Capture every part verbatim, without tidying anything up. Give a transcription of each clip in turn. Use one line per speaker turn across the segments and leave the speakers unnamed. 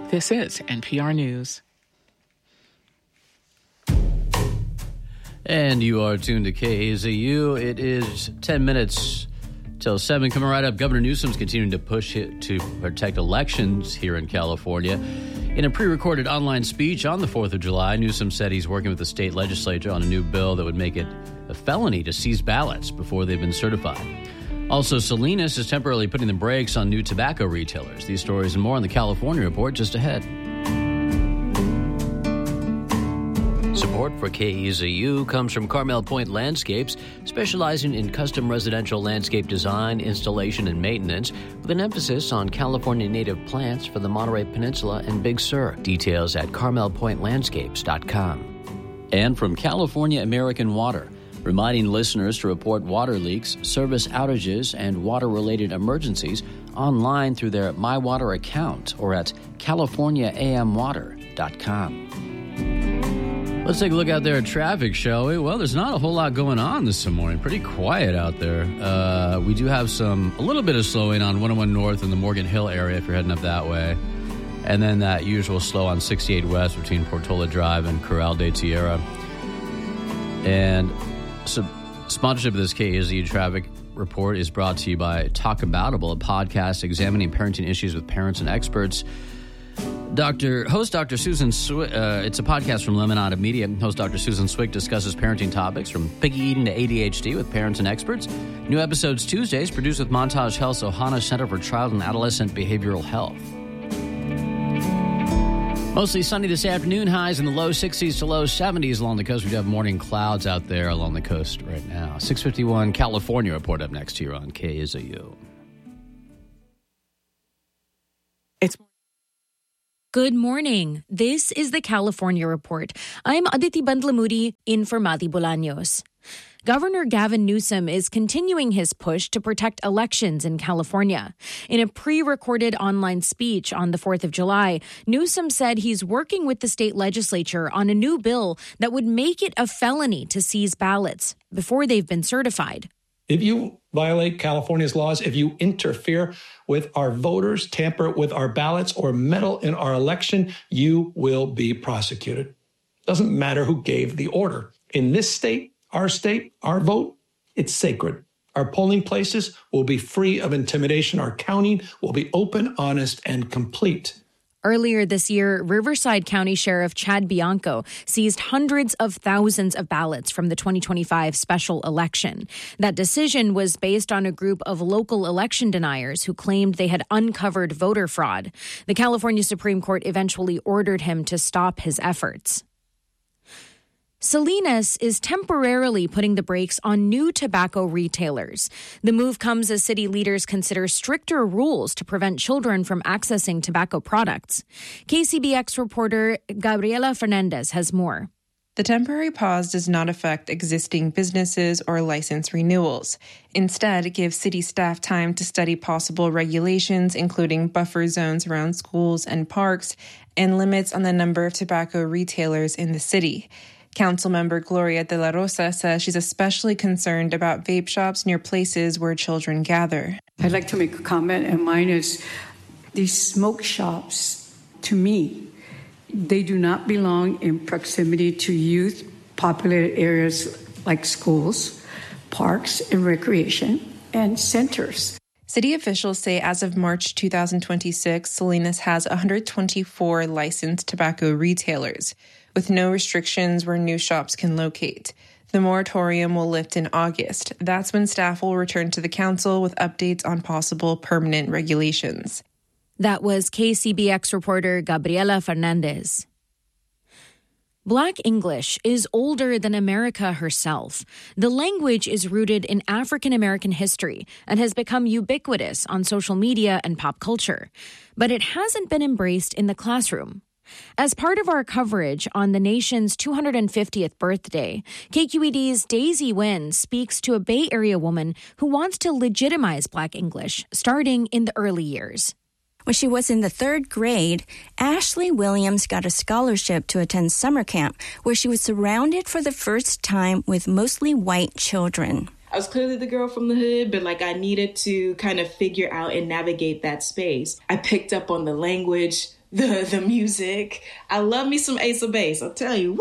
This is N P R News.
And you are tuned to K A Z U. It is ten minutes till seven. Coming right up, Governor Newsom's continuing to push it to protect elections here in California. In a pre-recorded online speech on the fourth of July, Newsom said he's working with the state legislature on a new bill that would make it a felony to seize ballots before they've been certified. Also, Salinas is temporarily putting the brakes on new tobacco retailers. These stories and more on the California Report just ahead. Support for K E Z U comes from Carmel Point Landscapes, specializing in custom residential landscape design, installation, and maintenance, with an emphasis on California native plants for the Monterey Peninsula and Big Sur. Details at carmel point landscapes dot com. And from California American Water, reminding listeners to report water leaks, service outages, and water-related emergencies online through their My Water account or at california a m water dot com. Let's take a look out there at traffic, shall we? Well, there's not a whole lot going on this morning. Pretty quiet out there. Uh, we do have some, a little bit of slowing on one oh one North in the Morgan Hill area if you're heading up that way. And then that usual slow on sixty-eight West between Portola Drive and Corral de Tierra. And so, sponsorship of this K A Z U traffic report is brought to you by Talk Aboutable, a podcast examining parenting issues with parents and experts. Doctor Host Doctor Susan Swick, uh, it's a podcast from Lemonada Media. Host Doctor Susan Swick discusses parenting topics from picky eating to A D H D with parents and experts. New episodes Tuesdays, produced with Montage Health's Ohana Center for Child and Adolescent Behavioral Health. Mostly sunny this afternoon, highs in the low sixties to low seventies along the coast. We do have morning clouds out there along the coast right now. six fifty-one California Report up next here on K A Z U.
It's
Good morning. This is the California Report. I'm Aditi Bandlamudi in for Mati Bolaños. Governor Gavin Newsom is continuing his push to protect elections in California. In a pre-recorded online speech on the fourth of July, Newsom said he's working with the state legislature on a new bill that would make it a felony to seize ballots before they've been certified.
If you violate California's laws, if you interfere with our voters, tamper with our ballots, or meddle in our election, you will be prosecuted. Doesn't matter who gave the order. In this state, our state, our vote, it's sacred. Our polling places will be free of intimidation. Our counting will be open, honest, and complete.
Earlier this year, Riverside County Sheriff Chad Bianco seized hundreds of thousands of ballots from the twenty twenty-five special election. That decision was based on a group of local election deniers who claimed they had uncovered voter fraud. The California Supreme Court eventually ordered him to stop his efforts. Salinas is temporarily putting the brakes on new tobacco retailers. The move comes as city leaders consider stricter rules to prevent children from accessing tobacco products. K C B X reporter Gabriela Fernandez has more.
The temporary pause does not affect existing businesses or license renewals. Instead, it gives city staff time to study possible regulations, including buffer zones around schools and parks, and limits on the number of tobacco retailers in the city. Councilmember Gloria De La Rosa says she's especially concerned about vape shops near places where children gather.
I'd like to make a comment, and mine is these smoke shops, to me, they do not belong in proximity to youth populated areas like schools, parks and recreation, and centers.
City officials say as of March two thousand twenty-six, Salinas has one hundred twenty-four licensed tobacco retailers, with no restrictions where new shops can locate. The moratorium will lift in August. That's when staff will return to the council with updates on possible permanent regulations.
That was K C B X reporter Gabriela Fernandez. Black English is older than America herself. The language is rooted in African American history and has become ubiquitous on social media and pop culture. But it hasn't been embraced in the classroom. As part of our coverage on the nation's two hundred fiftieth birthday, K Q E D's Daisy Nguyen speaks to a Bay Area woman who wants to legitimize Black English starting in the early years.
When she was in the third grade, Ashley Williams got a scholarship to attend summer camp where she was surrounded for the first time with mostly white children.
I was clearly the girl from the hood, but like I needed to kind of figure out and navigate that space. I picked up on the language, the the music. I love me some Ace of Base, I'll tell you. Woo!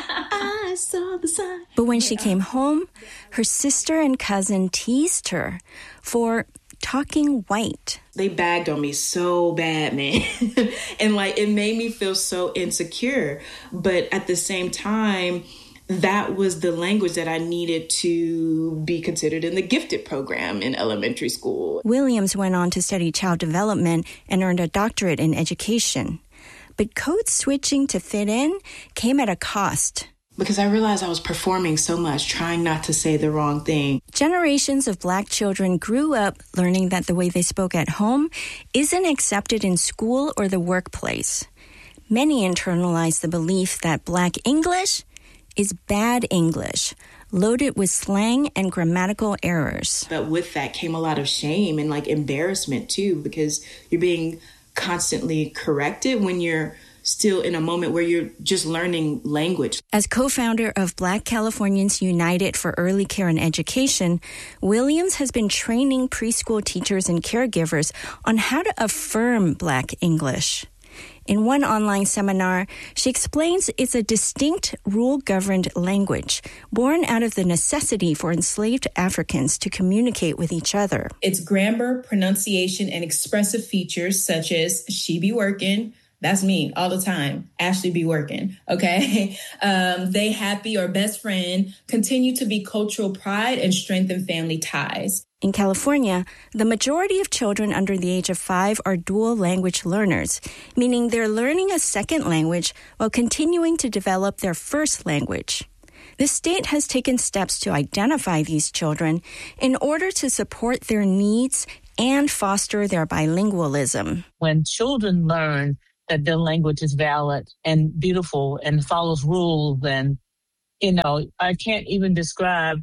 I saw the sun.
But when she came home, her sister and cousin teased her for talking white.
They bagged on me so bad, man. And like it made me feel so insecure. But at the same time, that was the language that I needed to be considered in the gifted program in elementary school.
Williams went on to study child development and earned a doctorate in education. But code switching to fit in came at a cost.
Because I realized I was performing so much, trying not to say the wrong thing.
Generations of Black children grew up learning that the way they spoke at home isn't accepted in school or the workplace. Many internalized the belief that Black English is bad English, loaded with slang and grammatical errors.
But with that came a lot of shame and like embarrassment too, because you're being constantly corrected when you're still in a moment where you're just learning language.
As co-founder of Black Californians United for Early Care and Education, Williams has been training preschool teachers and caregivers on how to affirm Black English. In one online seminar, she explains it's a distinct rule-governed language born out of the necessity for enslaved Africans to communicate with each other.
Its grammar, pronunciation, and expressive features such as she be working, that's me all the time, Ashley be working, okay? Um, they happy or best friend continue to be cultural pride and strengthen family ties.
In California, the majority of children under the age of five are dual language learners, meaning they're learning a second language while continuing to develop their first language. The state has taken steps to identify these children in order to support their needs and foster their bilingualism.
When children learn that their language is valid and beautiful and follows rules, and, you know, I can't even describe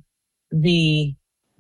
the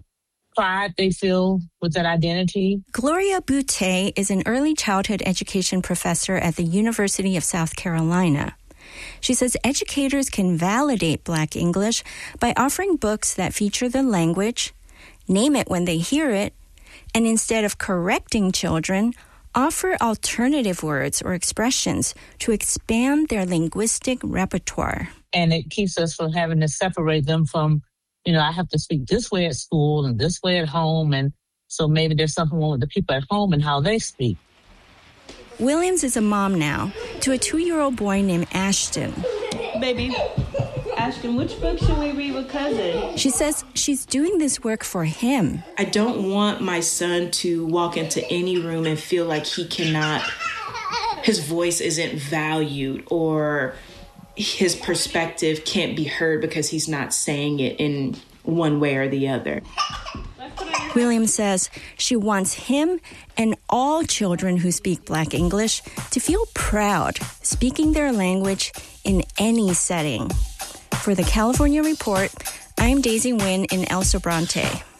pride they feel with that identity.
Gloria Butte is an early childhood education professor at the University of South Carolina. She says educators can validate Black English by offering books that feature the language, name it when they hear it, and instead of correcting children, offer alternative words or expressions to expand their linguistic repertoire.
And it keeps us from having to separate them from, you know, I have to speak this way at school and this way at home. And so maybe there's something wrong with the people at home and how they speak.
Williams is a mom now to a two-year-old boy named Ashton.
Baby, Ashton, which book should we read with cousin?
She says she's doing this work for him.
I don't want my son to walk into any room and feel like he cannot, his voice isn't valued or his perspective can't be heard because he's not saying it in one way or the other.
Williams says she wants him and all children who speak Black English to feel proud speaking their language in any setting. For the California Report, I'm Daisy Nguyen in El Sobrante.